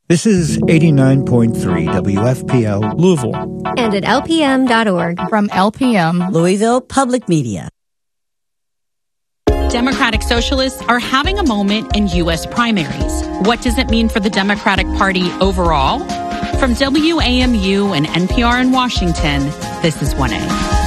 This is 89.3 WFPL Louisville. And at LPM.org. From LPM Louisville Public Media. Democratic Socialists are having a moment in U.S. primaries. What does it mean for the Democratic Party overall? From WAMU and NPR in Washington, this is 1A.